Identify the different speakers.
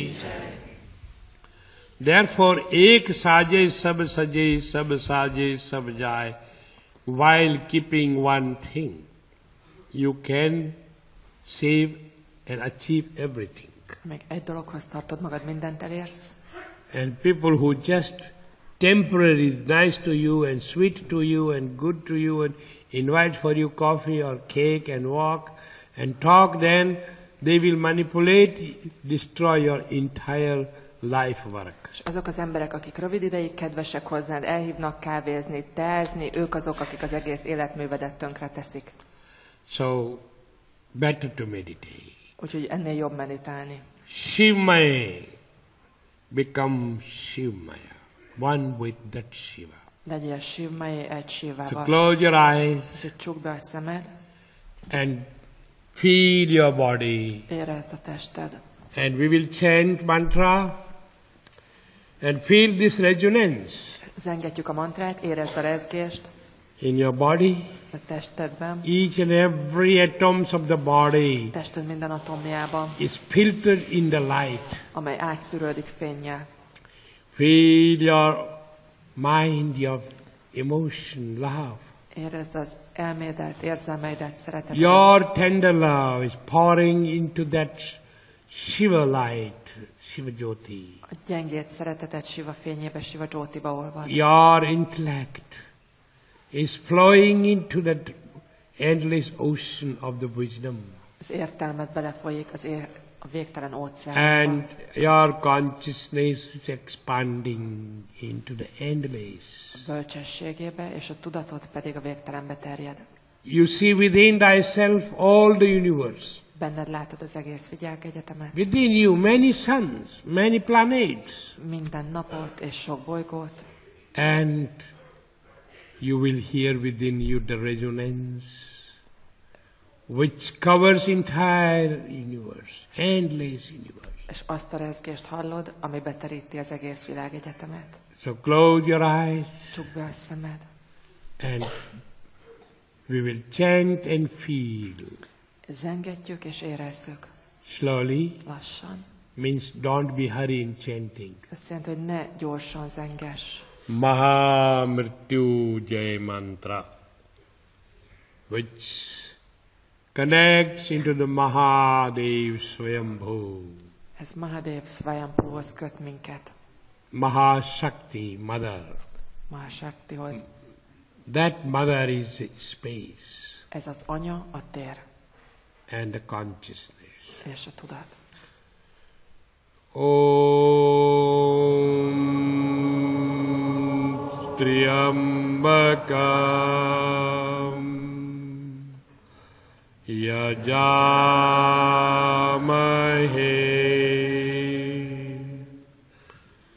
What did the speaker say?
Speaker 1: Therefore, ek saje sab saje, sab saje sab jaye, while keeping one thing, you can save and achieve everything.
Speaker 2: Még egy dologhoz tartod magad, mindent elérsz.
Speaker 1: And people who just temporarily nice to you and sweet to you and good to you and invite for you coffee or cake and walk and talk, then they will manipulate, destroy your entire life work.
Speaker 2: És azok az emberek, akik rövid ideig kedvesek hozzád, elhívnak kávézni, teázni, ők azok, akik az egész életművedet tönkre teszik.
Speaker 1: So, better to meditate.
Speaker 2: Úgyhogy ennél jobb meditálni.
Speaker 1: Shivmaya, become Shivmaya, one with that Shiva.
Speaker 2: Legyél Shivmaya, egy
Speaker 1: So
Speaker 2: Shivával.
Speaker 1: close your eyes
Speaker 2: Úgyhogy csukd be a szemed,
Speaker 1: and feel your body.
Speaker 2: érezd a tested.
Speaker 1: And we will chant mantra and feel this resonance
Speaker 2: Zengetjük a mantrát, érezd a rezgést
Speaker 1: in your body.
Speaker 2: a testedben.
Speaker 1: Each and every atoms of the body
Speaker 2: Tested minden atomjában,
Speaker 1: is filtered in the light.
Speaker 2: amely átszűrődik fénnyel.
Speaker 1: Feel your mind, your emotion, love.
Speaker 2: Érezd az elmédet, érzelmeidet, szeretetet.
Speaker 1: Your tender love is pouring into that Shiva light, Shiva Jyoti.
Speaker 2: A gyengét szeretetet Shiva fényébe, Shiva Jyotiba olvad.
Speaker 1: Your intellect is flowing into that endless ocean of the wisdom.
Speaker 2: Az értelmet belefolyik a végtelen óceánba.
Speaker 1: And your consciousness is expanding into the endless.
Speaker 2: A bölcsességébe, és a tudatod pedig a végtelenbe terjed.
Speaker 1: You see within thyself all the universe.
Speaker 2: Benned látod az egész Vigyák Egyetemet.
Speaker 1: Within you many suns, many planets.
Speaker 2: Minden napot és sok bolygót.
Speaker 1: And you will hear within you the resonance which covers entire universe, endless universe.
Speaker 2: És azt a rezgést hallod, ami beteríti az egész Világegyetemet.
Speaker 1: So close your eyes
Speaker 2: Csukd be a szemed.
Speaker 1: and we will chant and feel.
Speaker 2: Zengetjük és érezzük.
Speaker 1: Slowly
Speaker 2: Lassan.
Speaker 1: means don't be hurry in chanting.
Speaker 2: Azt jelenti, hogy ne gyorsan zengess.
Speaker 1: Mahamrityu Jai mantra, which connects into the Mahadev Swayambhu.
Speaker 2: Ez Mahadev Swayambhuhoz köt minket.
Speaker 1: Mahashakti, mother.
Speaker 2: Mahashaktihoz.
Speaker 1: That mother is space
Speaker 2: Ez az anya, a tér
Speaker 1: and the consciousness.
Speaker 2: és a tudat.
Speaker 1: Om Triambakam Yajam